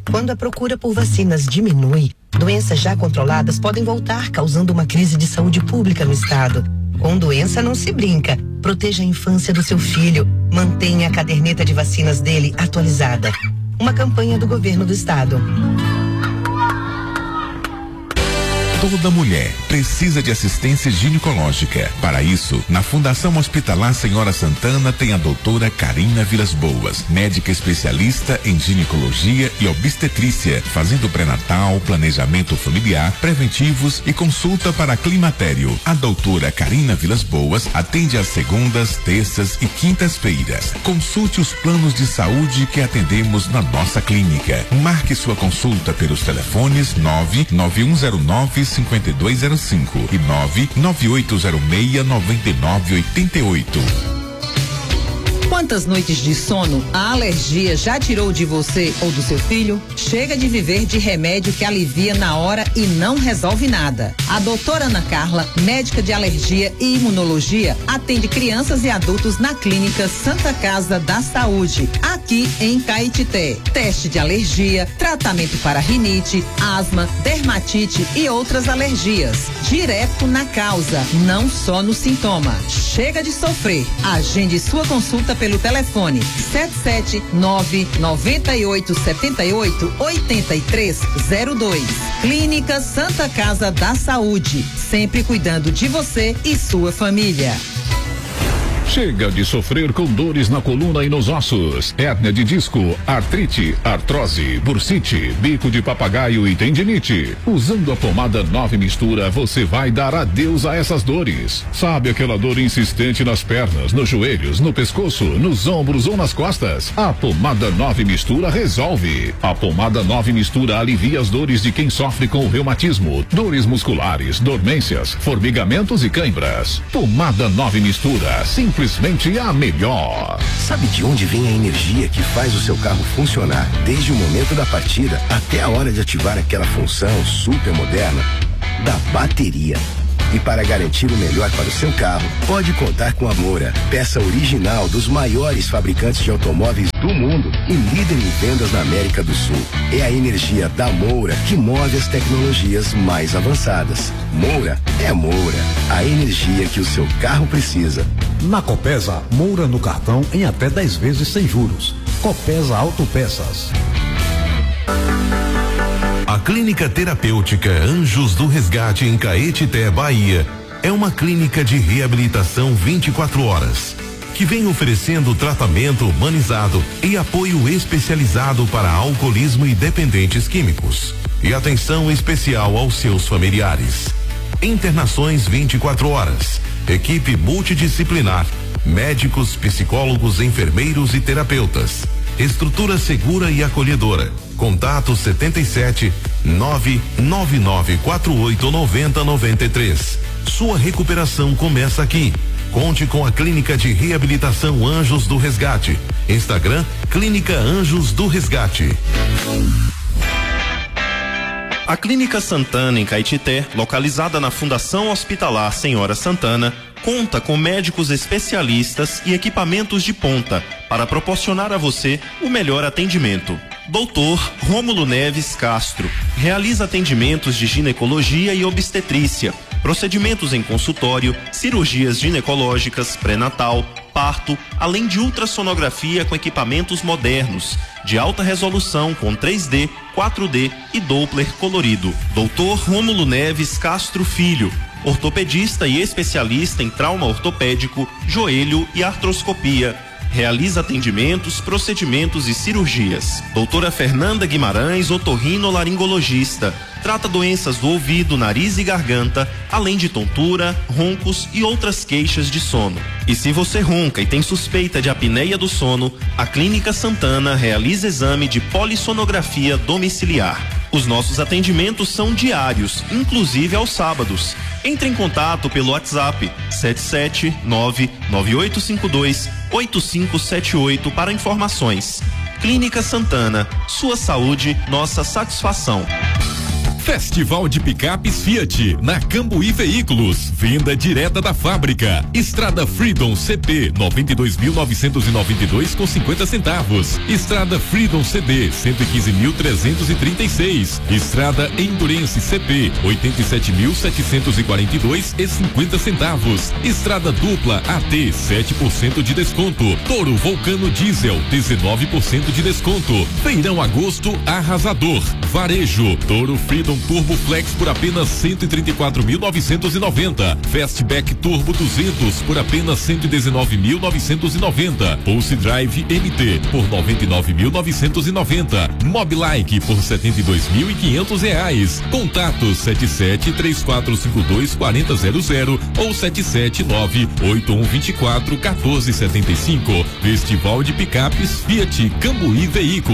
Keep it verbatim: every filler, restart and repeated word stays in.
Quando a procura por vacinas diminui, doenças já controladas podem voltar, causando uma crise de saúde pública no estado. Com doença não se brinca. Proteja a infância do seu filho. Mantenha a caderneta de vacinas dele atualizada. Uma campanha do governo do estado. Toda mulher precisa de assistência ginecológica. Para isso, na Fundação Hospitalar Senhora Santana tem a doutora Carina Vilas Boas, médica especialista em ginecologia e obstetrícia, fazendo pré-natal, planejamento familiar, preventivos e consulta para climatério. A doutora Carina Vilas Boas atende às segundas, terças e quintas-feiras. Consulte os planos de saúde que atendemos na nossa clínica. Marque sua consulta pelos telefones nove nove um zero nove cinco dois zero cinco e nove nove oito zero seis nove nove oito oito. Quantas noites de sono a alergia já tirou de você ou do seu filho? Chega de viver de remédio que alivia na hora e não resolve nada. A doutora Ana Carla, médica de alergia e imunologia, atende crianças e adultos na clínica Santa Casa da Saúde, aqui em Caetité. Teste de alergia, tratamento para rinite, asma, dermatite e outras alergias. Direto na causa, não só no sintoma. Chega de sofrer. Agende sua consulta pelo telefone sete sete nove nove oito sete oito oito três zero dois. Clínica Santa Casa da Saúde, sempre cuidando de você e sua família. Chega de sofrer com dores na coluna e nos ossos, hérnia de disco, artrite, artrose, bursite, bico de papagaio e tendinite. Usando a pomada nove Mistura, você vai dar adeus a essas dores. Sabe aquela dor insistente nas pernas, nos joelhos, no pescoço, nos ombros ou nas costas? A pomada nove Mistura resolve. A pomada nove Mistura alivia as dores de quem sofre com reumatismo, dores musculares, dormências, formigamentos e cãibras. Pomada nove Mistura, simples. Simplesmente a melhor. Sabe de onde vem a energia que faz o seu carro funcionar desde o momento da partida até a hora de ativar aquela função super moderna? Da bateria. E para garantir o melhor para o seu carro, pode contar com a Moura, peça original dos maiores fabricantes de automóveis do mundo e líder em vendas na América do Sul. É a energia da Moura que move as tecnologias mais avançadas. Moura é Moura, a energia que o seu carro precisa. Na Copesa, Moura no cartão em até dez vezes sem juros. Copesa Autopeças. A Clínica Terapêutica Anjos do Resgate em Caetité, Bahia, é uma clínica de reabilitação vinte e quatro horas, que vem oferecendo tratamento humanizado e apoio especializado para alcoolismo e dependentes químicos, e atenção especial aos seus familiares. Internações vinte e quatro horas, equipe multidisciplinar, médicos, psicólogos, enfermeiros e terapeutas. Estrutura segura e acolhedora. Contato setenta e sete nove nove nove quatro oito nove zero nove três. Sua recuperação começa aqui. Conte com a Clínica de Reabilitação Anjos do Resgate. Instagram Clínica Anjos do Resgate. A Clínica Santana em Caetité, localizada na Fundação Hospitalar Senhora Santana, conta com médicos especialistas e equipamentos de ponta para proporcionar a você o melhor atendimento. doutor Rômulo Neves Castro realiza atendimentos de ginecologia e obstetrícia, procedimentos em consultório, cirurgias ginecológicas, pré-natal, parto, além de ultrassonografia com equipamentos modernos, de alta resolução com três D, quatro D e Doppler colorido. doutor Rômulo Neves Castro Filho, ortopedista e especialista em trauma ortopédico, joelho e artroscopia. Realiza atendimentos, procedimentos e cirurgias. Doutora Fernanda Guimarães, otorrinolaringologista. Trata doenças do ouvido, nariz e garganta, além de tontura, roncos e outras queixas de sono. E se você ronca e tem suspeita de apneia do sono, a Clínica Santana realiza exame de polissonografia domiciliar. Os nossos atendimentos são diários, inclusive aos sábados. Entre em contato pelo WhatsApp sete sete nove nove oito cinco dois oito cinco sete oito para informações. Clínica Santana, sua saúde, nossa satisfação. Festival de Picapes Fiat, na Cambuí Veículos, venda direta da fábrica. Estrada Freedom C B, noventa e dois mil novecentos e noventa e dois com cinquenta centavos. Estrada Freedom C B, cento e quinze mil trezentos e trinta e seis. Estrada Endurance C B, oitenta e sete mil setecentos e quarenta e dois e cinquenta centavos. Estrada Dupla A T, sete por cento de desconto. Toro Vulcano Diesel, dezenove por cento de desconto. Feirão Agosto arrasador. Varejo, Toro Freedom Turbo Flex por apenas cento e trinta e quatro mil novecentos e noventa. Fastback Turbo duzentos por apenas cento e dezenove mil novecentos e noventa. Pulse Drive M T por noventa e nove mil novecentos e noventa. Mobilike por setenta e dois mil e quinhentos reais. Contato sete sete três quatro cinco dois quatro zero zero ou sete sete nove oito um dois quatro um quatro sete cinco. Festival de Picapes Fiat Cambuí Veículos.